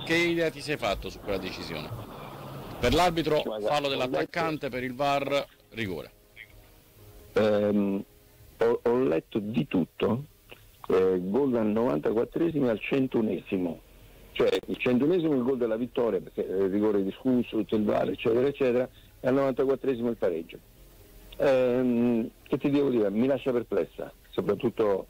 che idea ti sei fatto su quella decisione? Per l'arbitro fallo dell'attaccante, per il VAR rigore. Ho letto di tutto, gol al 94esimo e al 101esimo, cioè il 101esimo il gol della vittoria perché il rigore discusso, tutto il VAR eccetera eccetera, e al 94esimo il pareggio. Che ti devo dire? Mi lascia perplessa, soprattutto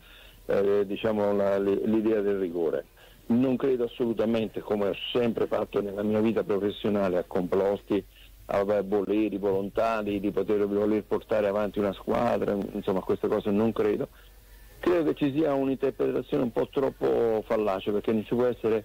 l'idea del rigore. Non credo assolutamente, come ho sempre fatto nella mia vita professionale, a complotti, a voleri volontari di voler portare avanti una squadra, insomma queste cose non credo. Credo che ci sia un'interpretazione un po' troppo fallace, perché non ci può essere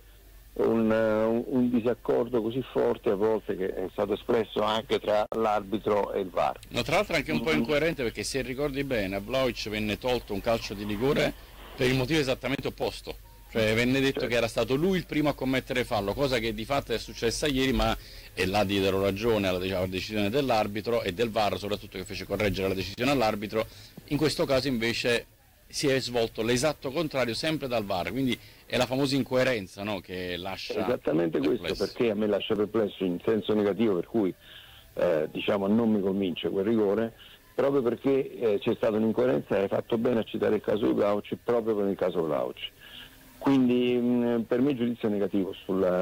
un disaccordo così forte a volte, che è stato espresso anche tra l'arbitro e il VAR. No, tra l'altro anche un po' incoerente, perché se ricordi bene a Vlahovic venne tolto un calcio di rigore per il motivo esattamente opposto, cioè venne detto che era stato lui il primo a commettere fallo, cosa che di fatto è successa ieri, ma e là diedero ragione alla decisione dell'arbitro e del VAR soprattutto, che fece correggere la decisione all'arbitro. In questo caso invece si è svolto l'esatto contrario sempre dal VAR, quindi è la famosa incoerenza, no, che lascia esattamente perplesso. Questo perché a me lascia perplesso in senso negativo, per cui non mi convince quel rigore, proprio perché c'è stata un'incoerenza, e hai fatto bene a citare il caso di Vlahovic, proprio per il caso Vlahovic. Quindi per me giudizio negativo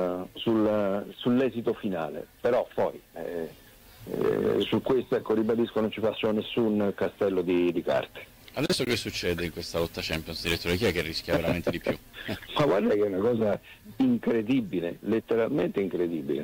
sull'esito finale, però poi su questo, ecco, ribadisco, non ci faccio nessun castello di carte. Adesso che succede in questa lotta Champions, direttore? Chi è che rischia veramente di più? Ma guarda che è una cosa incredibile, letteralmente incredibile.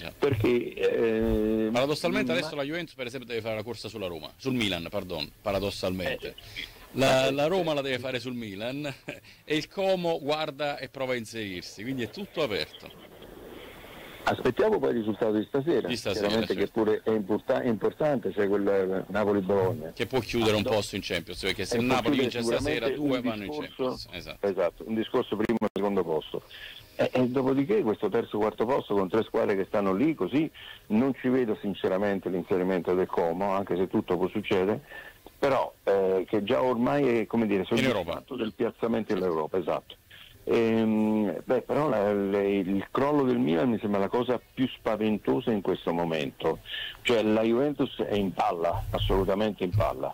Perché paradossalmente adesso la Juventus per esempio deve fare la corsa sulla Roma, sul Milan, paradossalmente. La Roma la deve fare sul Milan e il Como guarda e prova a inserirsi, quindi è tutto aperto. Aspettiamo poi il risultato di stasera, chiaramente, certo, che pure è importante, cioè quel Napoli-Bologna. Che può chiudere un posto in Champions, perché se il Napoli vince stasera 2 vanno in Champions. Esatto, un discorso primo e secondo posto. E dopodiché questo terzo quarto posto con 3 squadre che stanno lì così, non ci vedo sinceramente l'inserimento del Como, anche se tutto può succedere, però che già ormai è, come dire, soddisfatto del piazzamento dell'Europa, esatto. Però il crollo del Milan mi sembra la cosa più spaventosa in questo momento, cioè la Juventus è in palla, assolutamente in palla.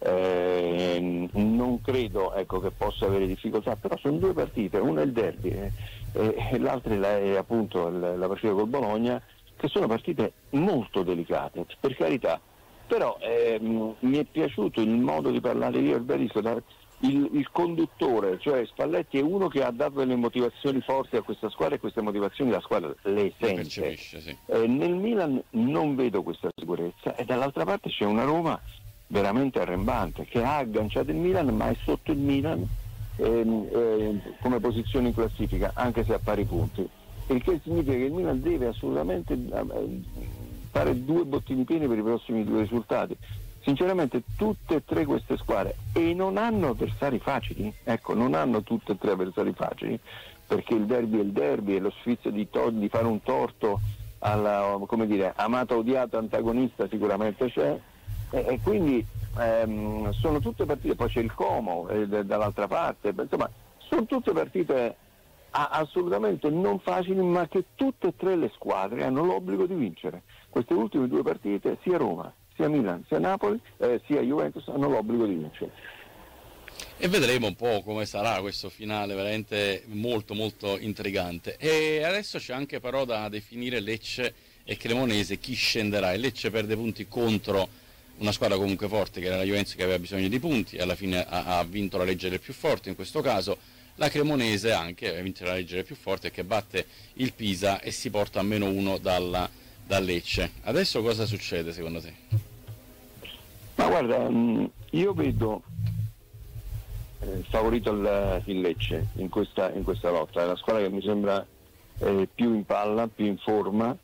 Non credo, ecco, che possa avere difficoltà, però sono 2 partite, una è il derby e l'altra è appunto la partita col Bologna, che sono partite molto delicate, per carità, però mi è piaciuto il modo di parlare, io ribadisco, il conduttore, cioè Spalletti, è uno che ha dato delle motivazioni forti a questa squadra, e queste motivazioni la squadra le sente. Sì. Nel Milan non vedo questa sicurezza, e dall'altra parte c'è una Roma veramente arrembante, che ha agganciato il Milan, ma è sotto il Milan come posizione in classifica, anche se a pari punti, il che significa che il Milan deve assolutamente fare 2 bottini pieni per i prossimi 2 risultati. Sinceramente tutte e 3 queste squadre, e non hanno avversari facili, ecco, non hanno tutte e 3 avversari facili, perché il derby è il derby, e lo sfizio di fare un torto alla, come dire, amata odiata antagonista sicuramente c'è, e quindi sono tutte partite, poi c'è il Como dall'altra parte, insomma sono tutte partite assolutamente non facili, ma che tutte e 3 le squadre hanno l'obbligo di vincere. Queste ultime 2 partite, sia Roma, sia Milan, sia Napoli, sia Juventus, hanno l'obbligo di vincere. E vedremo un po' come sarà questo finale, veramente molto molto intrigante. E adesso c'è anche però da definire Lecce e Cremonese, chi scenderà. E Lecce perde punti contro una squadra comunque forte, che era la Juventus, che aveva bisogno di punti, e alla fine ha vinto la legge del più forte in questo caso. La Cremonese anche ha vinto la legge del più forte, che batte il Pisa e si porta a -1 da Lecce. Adesso cosa succede secondo te? Ma guarda, io vedo favorito il Lecce in questa lotta, è la squadra che mi sembra più in palla, più in forma,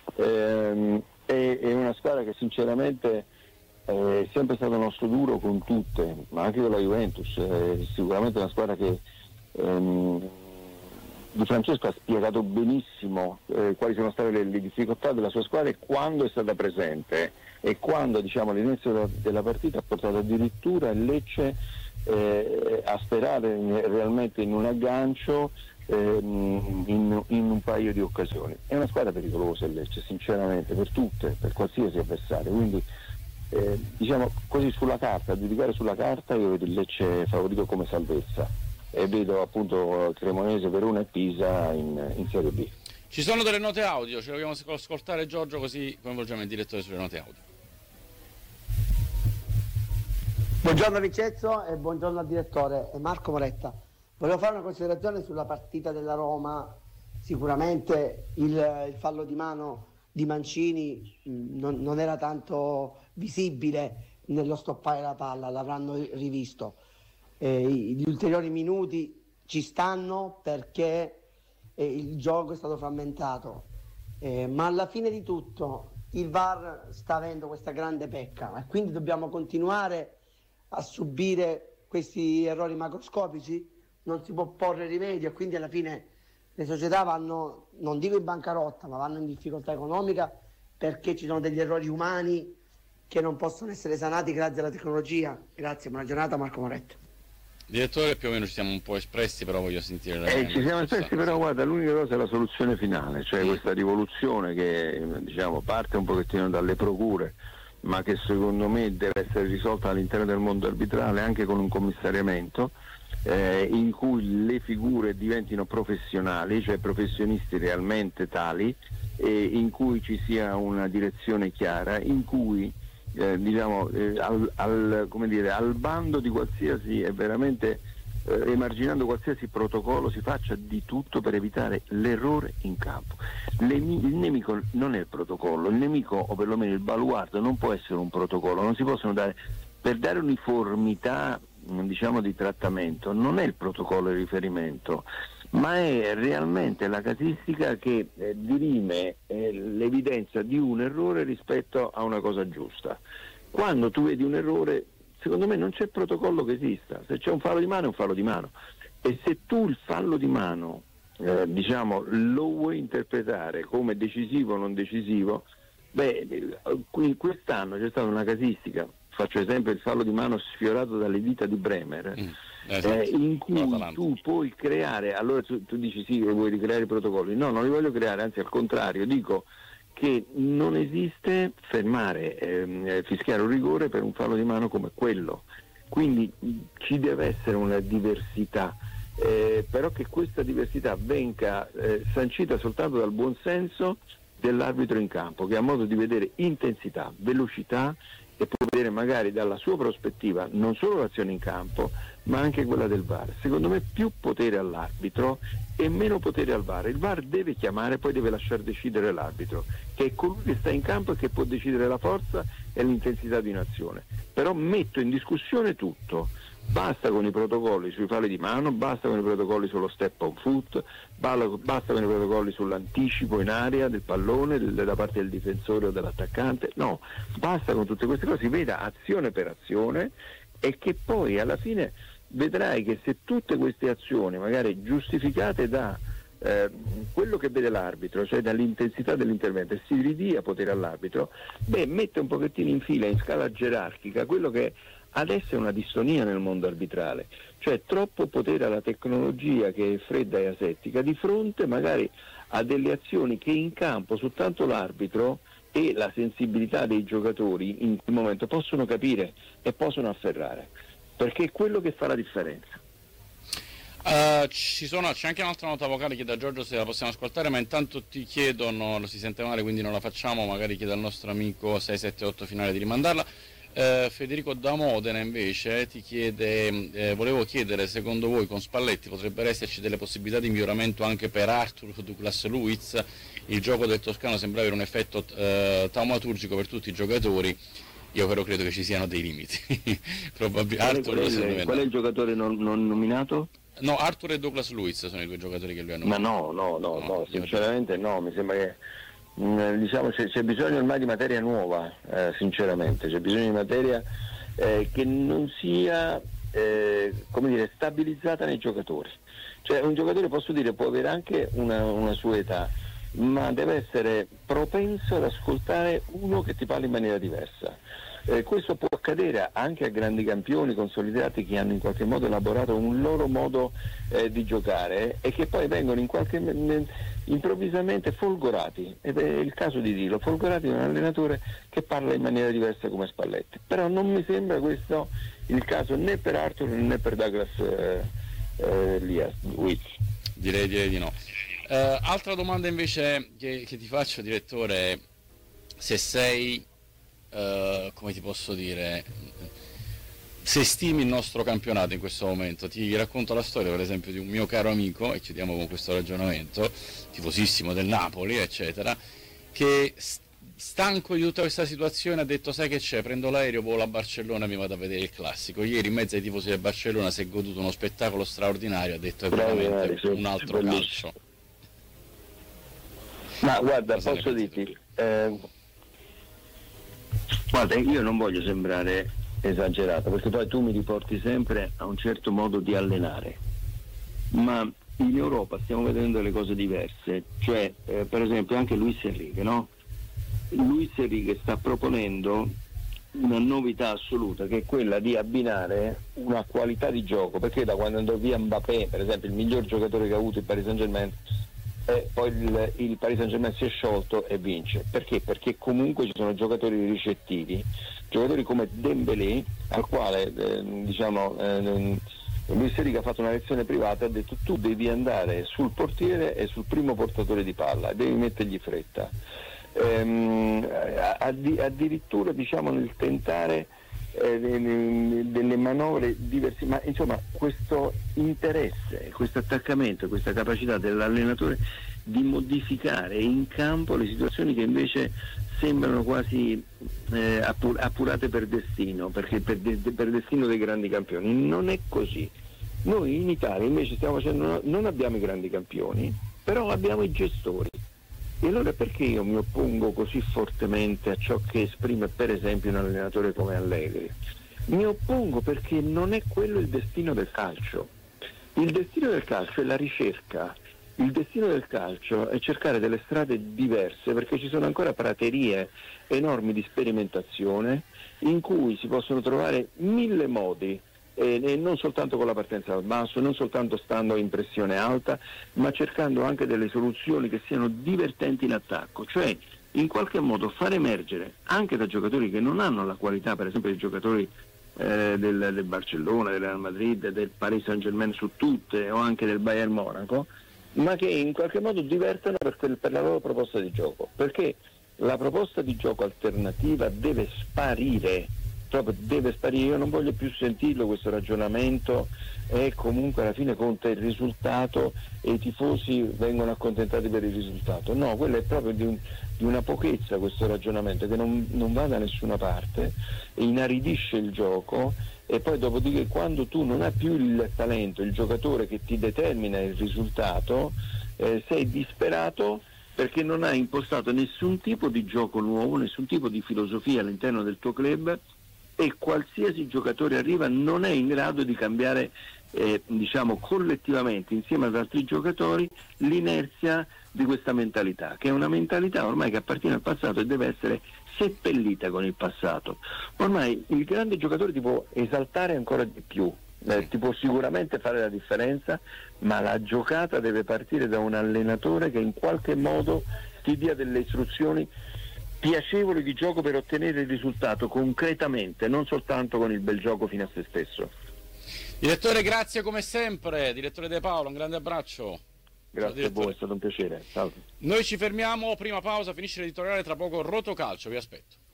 è una squadra che sinceramente è sempre stato nostro duro con tutte, ma anche con la Juventus, è sicuramente una squadra che Di Francesco ha spiegato benissimo quali sono state le difficoltà della sua squadra e quando è stata presente, e quando, diciamo, all'inizio della partita ha portato addirittura il Lecce a sperare realmente in un aggancio, in un paio di occasioni. È una squadra pericolosa il Lecce, sinceramente, per tutte, per qualsiasi avversario, quindi diciamo così sulla carta, a giudicare sulla carta io vedo il Lecce favorito come salvezza e vedo appunto Cremonese, Verona e Pisa in Serie B. Ci sono delle note audio, ce le vogliamo ascoltare Giorgio, così coinvolgiamo il direttore sulle note audio. Buongiorno Vincenzo e buongiorno al direttore Marco Moretta. Volevo fare una considerazione sulla partita della Roma. Sicuramente il fallo di mano di Mancini non era tanto visibile nello stoppare la palla, l'avranno rivisto. Gli ulteriori minuti ci stanno perché il gioco è stato frammentato, ma alla fine di tutto il VAR sta avendo questa grande pecca e quindi dobbiamo continuare a subire questi errori macroscopici. Non si può porre rimedio e quindi alla fine le società vanno, non dico in bancarotta, ma vanno in difficoltà economica perché ci sono degli errori umani che non possono essere sanati grazie alla tecnologia. Grazie, buona giornata, Marco Moretto. Direttore, più o meno ci siamo un po' espressi, però voglio sentire ci siamo espressi, però guarda, l'unica cosa è la soluzione finale, cioè questa rivoluzione che diciamo parte un pochettino dalle procure, ma che secondo me deve essere risolta all'interno del mondo arbitrale anche con un commissariamento in cui le figure diventino professionali, cioè professionisti realmente tali, in cui ci sia una direzione chiara, in cui al bando di qualsiasi veramente emarginando qualsiasi protocollo si faccia di tutto per evitare l'errore in campo. Il nemico non è il protocollo, il nemico, o perlomeno il baluardo, non può essere un protocollo, non si possono dare, per dare uniformità diciamo di trattamento, non è il protocollo di riferimento, ma è realmente la casistica che dirime l'evidenza di un errore rispetto a una cosa giusta. Quando tu vedi un errore, secondo me non c'è protocollo che esista, se c'è un fallo di mano è un fallo di mano, e se tu il fallo di mano lo vuoi interpretare come decisivo o non decisivo, quest'anno c'è stata una casistica, faccio esempio il fallo di mano sfiorato dalle dita di Bremer, in cui tu puoi creare, allora tu dici sì, vuoi ricreare i protocolli, no, non li voglio creare, anzi al contrario, dico che non esiste fermare, fischiare un rigore per un fallo di mano come quello, quindi ci deve essere una diversità, però che questa diversità venga sancita soltanto dal buon senso dell'arbitro in campo, che ha modo di vedere intensità, velocità e può vedere magari dalla sua prospettiva non solo l'azione in campo ma anche quella del VAR. Secondo me più potere all'arbitro e meno potere al VAR. Il VAR deve chiamare, poi deve lasciar decidere l'arbitro, che è colui che sta in campo e che può decidere la forza e l'intensità di un'azione. Però metto in discussione tutto. Basta con i protocolli sui falli di mano, basta con i protocolli sullo step on foot, basta con i protocolli sull'anticipo in area del pallone da parte del difensore o dell'attaccante, no, basta con tutte queste cose, si veda azione per azione e che poi alla fine vedrai che se tutte queste azioni magari giustificate da quello che vede l'arbitro, cioè dall'intensità dell'intervento, e si ridia potere all'arbitro, mette un pochettino in fila, in scala gerarchica, quello che adesso è una distonia nel mondo arbitrale, cioè troppo potere alla tecnologia che è fredda e asettica di fronte magari a delle azioni che in campo soltanto l'arbitro e la sensibilità dei giocatori in quel momento possono capire e possono afferrare, perché è quello che fa la differenza. C'è anche un'altra nota vocale che da Giorgio, se la possiamo ascoltare, ma intanto ti chiedono, lo si sente male quindi non la facciamo, magari chiede al nostro amico 678 finale di rimandarla. Federico da Modena invece ti chiede, volevo chiedere, secondo voi con Spalletti potrebbero esserci delle possibilità di miglioramento anche per Arthur Douglas Luiz? Il gioco del toscano sembra avere un effetto taumaturgico per tutti i giocatori, io però credo che ci siano dei limiti. Qual è il giocatore non nominato? No, Arthur e Douglas Luiz sono i due giocatori che lui ha nominato. Ma no, sinceramente no, mi sembra che diciamo c'è bisogno ormai di materia nuova, sinceramente, c'è bisogno di materia che non sia stabilizzata nei giocatori, cioè un giocatore, posso dire, può avere anche una sua età, ma deve essere propenso ad ascoltare uno che ti parla in maniera diversa, Questo può accadere anche a grandi campioni consolidati che hanno in qualche modo elaborato un loro modo di giocare e che poi vengono improvvisamente folgorati, ed è il caso di dirlo, folgorati da un allenatore che parla in maniera diversa come Spalletti. Però non mi sembra questo il caso né per Arthur né per Douglas Luiz. Direi di no. Altra domanda invece che ti faccio, direttore, se sei, come ti posso dire, se stimi il nostro campionato in questo momento. Ti racconto la storia per esempio di un mio caro amico, e chiudiamo con questo ragionamento, tifosissimo del Napoli eccetera, che stanco di tutta questa situazione ha detto: sai che c'è, prendo l'aereo, volo a Barcellona e mi vado a vedere il classico. Ieri in mezzo ai tifosi del Barcellona si è goduto uno spettacolo straordinario, ha detto: è veramente un altro calcio. Ma guarda, posso dirti, guarda, io non voglio sembrare esagerato, perché poi tu mi riporti sempre a un certo modo di allenare, ma in Europa stiamo vedendo delle cose diverse, cioè per esempio anche Luis Enrique, no? Luis Enrique sta proponendo una novità assoluta, che è quella di abbinare una qualità di gioco, perché da quando andò via Mbappé, per esempio, il miglior giocatore che ha avuto il Paris Saint-Germain, poi il Paris Saint-Germain si è sciolto e vince. Perché? Perché comunque ci sono giocatori ricettivi, giocatori come Dembélé, al quale Luis Enrique ha fatto una lezione privata e ha detto: tu devi andare sul portiere e sul primo portatore di palla, devi mettergli fretta. Addirittura nel tentare delle manovre diverse, ma insomma questo interesse, questo attaccamento, questa capacità dell'allenatore di modificare in campo le situazioni che invece sembrano quasi appurate per destino, perché per destino dei grandi campioni. Non è così. Noi in Italia invece non abbiamo i grandi campioni, però abbiamo i gestori. E allora perché io mi oppongo così fortemente a ciò che esprime per esempio un allenatore come Allegri? Mi oppongo perché non è quello il destino del calcio. Il destino del calcio è la ricerca, il destino del calcio è cercare delle strade diverse, perché ci sono ancora praterie enormi di sperimentazione in cui si possono trovare 1000 modi, e non soltanto con la partenza dal basso, non soltanto stando in pressione alta, ma cercando anche delle soluzioni che siano divertenti in attacco, cioè in qualche modo far emergere anche da giocatori che non hanno la qualità, per esempio i giocatori del Barcellona, del Real Madrid, del Paris Saint-Germain su tutte, o anche del Bayern Monaco, ma che in qualche modo divertano per la loro proposta di gioco, perché la proposta di gioco alternativa deve sparire. Proprio deve sparire. Io non voglio più sentirlo questo ragionamento, e comunque alla fine conta il risultato e i tifosi vengono accontentati per il risultato. No, quello è proprio di una pochezza questo ragionamento, che non va da nessuna parte, inaridisce il gioco, e poi dopodiché quando tu non hai più il talento, il giocatore che ti determina il risultato, sei disperato perché non hai impostato nessun tipo di gioco nuovo, nessun tipo di filosofia all'interno del tuo club, e qualsiasi giocatore arriva non è in grado di cambiare collettivamente insieme ad altri giocatori l'inerzia di questa mentalità, che è una mentalità ormai che appartiene al passato e deve essere seppellita con il passato. Ormai il grande giocatore ti può esaltare ancora di più, ti può sicuramente fare la differenza, ma la giocata deve partire da un allenatore che in qualche modo ti dia delle istruzioni piacevoli di gioco per ottenere il risultato concretamente, non soltanto con il bel gioco fino a se stesso. Direttore, grazie come sempre. Direttore De Paolo, un grande abbraccio. Grazie a voi, è stato un piacere. Ciao. Noi ci fermiamo, prima pausa, finisce l'editoriale, tra poco Rotocalcio, vi aspetto.